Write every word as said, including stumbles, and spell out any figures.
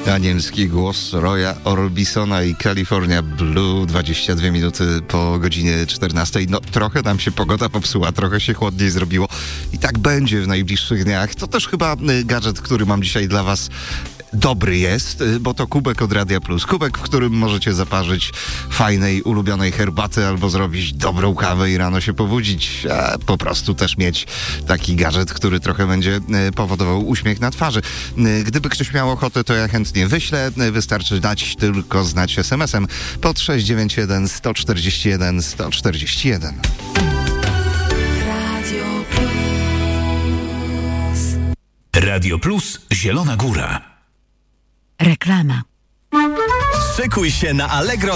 Anielski głos Roya Orbisona i California Blue, dwadzieścia dwie minuty po godzinie czternastej. No trochę nam się pogoda popsuła, trochę się chłodniej zrobiło i tak będzie w najbliższych dniach. To też chyba gadżet, który mam dzisiaj dla was dobry jest, bo to kubek od Radia Plus. Kubek, w którym możecie zaparzyć fajnej, ulubionej herbaty albo zrobić dobrą kawę i rano się pobudzić, a po prostu też mieć taki gadżet, który trochę będzie powodował uśmiech na twarzy. Gdyby ktoś miał ochotę, to ja chętnie wyślę. Wystarczy dać tylko znać es em esem pod sześć dziewięć jeden, sto czterdzieści jeden, sto czterdzieści jeden. Radio Plus. Radio Plus Zielona Góra. Reklama. Szykuj się na Allegro